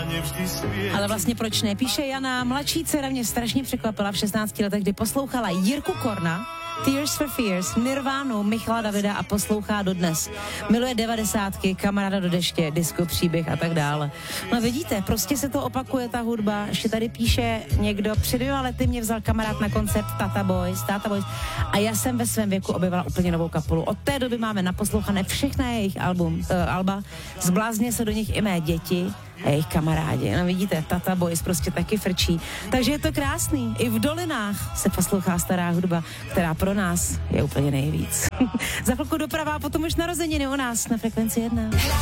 Ale vlastně proč ne? Píše Jana, mladší dcera mě strašně překvapila v 16 letech, kdy poslouchala Jirku Korna, Tears for Fears, Nirvánu, Michala Davida a poslouchá dodnes. Miluje 90, Kamaráda do deště, disco příběh a tak dále. No vidíte, prostě se to opakuje ta hudba. Ještě tady píše někdo, před 2 lety mě vzal kamarád na koncert Tata Boys a já jsem ve svém věku objevila úplně novou kapelu. Od té doby máme naposlouchané všechna jejich alba, zblázně se do nich i mé děti a jejich kamarádi. No vidíte, Tata Boys prostě taky frčí. Takže je to krásný. I v dolinách se poslouchá stará hudba, která pro nás je úplně nejvíc. Za chvilku doprava a potom už narozeniny u nás na Frekvenci 1.